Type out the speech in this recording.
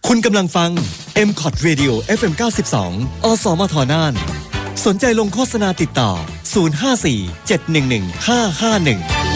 คุณกำลังฟัง MCOT Radio FM 92 อสมทน่าน สนใจลงโฆษณาติดต่อ 054 711 551